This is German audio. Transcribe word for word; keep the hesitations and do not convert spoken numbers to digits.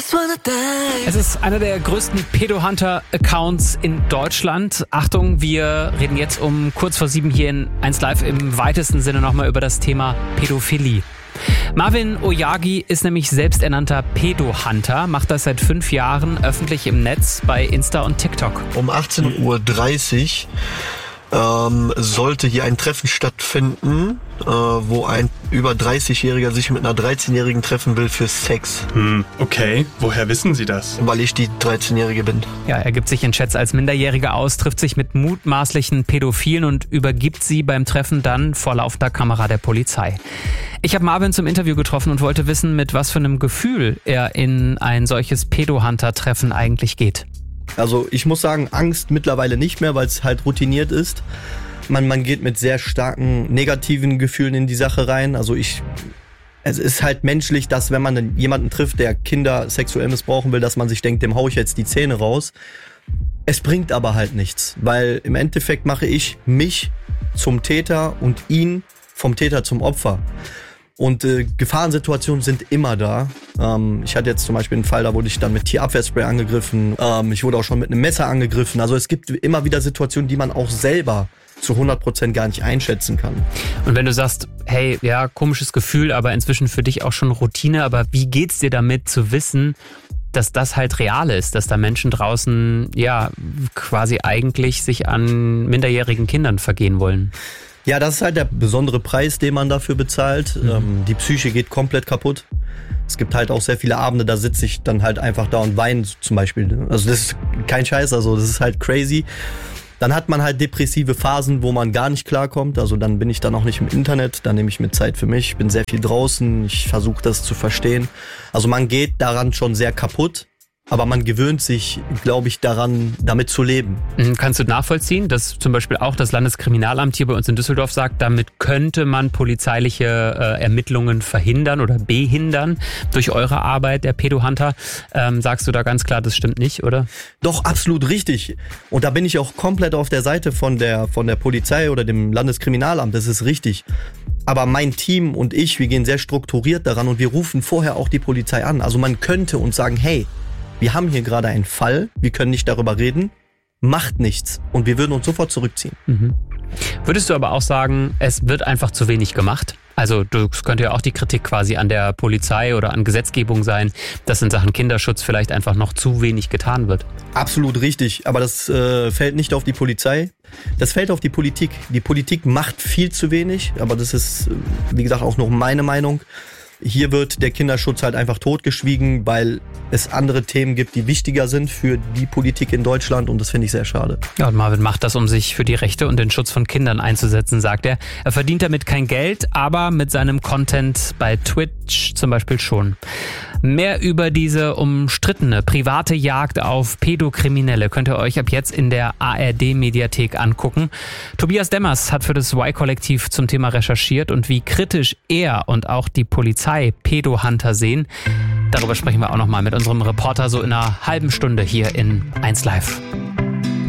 Es ist einer der größten Pedo-Hunter-Accounts in Deutschland. Achtung, wir reden jetzt um kurz vor sieben hier in eins Live im weitesten Sinne nochmal über das Thema Pädophilie. Marvin Oyagi ist nämlich selbsternannter Pedo-Hunter, macht das seit fünf Jahren öffentlich im Netz bei Insta und TikTok. Um achtzehn Uhr dreißig ähm, sollte hier ein Treffen stattfinden, äh, wo ein über dreißigjähriger sich mit einer dreizehnjährigen treffen will für Sex. Hm, okay. Woher wissen Sie das? Weil ich die dreizehnjährige bin. Ja, er gibt sich in Chats als Minderjähriger aus, trifft sich mit mutmaßlichen Pädophilen und übergibt sie beim Treffen dann vor laufender Kamera der Polizei. Ich habe Marvin zum Interview getroffen und wollte wissen, mit was für einem Gefühl er in ein solches Pedo-Hunter-Treffen eigentlich geht. Also ich muss sagen, Angst mittlerweile nicht mehr, weil es halt routiniert ist. Man, man geht mit sehr starken negativen Gefühlen in die Sache rein. Also ich, es ist halt menschlich, dass wenn man jemanden trifft, der Kinder sexuell missbrauchen will, dass man sich denkt, dem hau ich jetzt die Zähne raus. Es bringt aber halt nichts, weil im Endeffekt mache ich mich zum Täter und ihn vom Täter zum Opfer. Und äh, Gefahrensituationen sind immer da. Ähm, ich hatte jetzt zum Beispiel einen Fall, da wurde ich dann mit Tierabwehrspray angegriffen. Ähm, ich wurde auch schon mit einem Messer angegriffen. Also es gibt immer wieder Situationen, die man auch selber zu hundert Prozent gar nicht einschätzen kann. Und wenn du sagst, hey, ja, komisches Gefühl, aber inzwischen für dich auch schon Routine, aber wie geht's dir damit zu wissen, dass das halt real ist, dass da Menschen draußen, ja, quasi eigentlich sich an minderjährigen Kindern vergehen wollen? Ja, das ist halt der besondere Preis, den man dafür bezahlt. Mhm. Ähm, die Psyche geht komplett kaputt. Es gibt halt auch sehr viele Abende, da sitze ich dann halt einfach da und weine zum Beispiel. Also das ist kein Scheiß, also das ist halt crazy. Dann hat man halt depressive Phasen, wo man gar nicht klarkommt. Also dann bin ich dann auch nicht im Internet, dann nehme ich mir Zeit für mich. Ich bin sehr viel draußen, ich versuche das zu verstehen. Also man geht daran schon sehr kaputt. Aber man gewöhnt sich, glaube ich, daran, damit zu leben. Kannst du nachvollziehen, dass zum Beispiel auch das Landeskriminalamt hier bei uns in Düsseldorf sagt, damit könnte man polizeiliche äh, Ermittlungen verhindern oder behindern durch eure Arbeit, der Pedo-Hunter? Ähm, sagst du da ganz klar, das stimmt nicht, oder? Doch, absolut richtig. Und da bin ich auch komplett auf der Seite von der, von der Polizei oder dem Landeskriminalamt. Das ist richtig. Aber mein Team und ich, wir gehen sehr strukturiert daran und wir rufen vorher auch die Polizei an. Also man könnte uns sagen, hey, wir haben hier gerade einen Fall, wir können nicht darüber reden, macht nichts und wir würden uns sofort zurückziehen. Mhm. Würdest du aber auch sagen, es wird einfach zu wenig gemacht? Also das könnte ja auch die Kritik quasi an der Polizei oder an Gesetzgebung sein, dass in Sachen Kinderschutz vielleicht einfach noch zu wenig getan wird. Absolut richtig, aber das äh, fällt nicht auf die Polizei, das fällt auf die Politik. Die Politik macht viel zu wenig, aber das ist, wie gesagt, auch nur meine Meinung. Hier wird der Kinderschutz halt einfach totgeschwiegen, weil es andere Themen gibt, die wichtiger sind für die Politik in Deutschland und das finde ich sehr schade. Ja, und Marvin macht das, um sich für die Rechte und den Schutz von Kindern einzusetzen, sagt er. Er verdient damit kein Geld, aber mit seinem Content bei Twitch zum Beispiel schon. Mehr über diese umstrittene private Jagd auf Pädokriminelle könnt ihr euch ab jetzt in der A R D-Mediathek angucken. Tobias Demmers hat für das Y-Kollektiv zum Thema recherchiert und wie kritisch er und auch die Polizei Pedo-Hunter sehen. Darüber sprechen wir auch nochmal mit unserem Reporter so in einer halben Stunde hier in eins Live.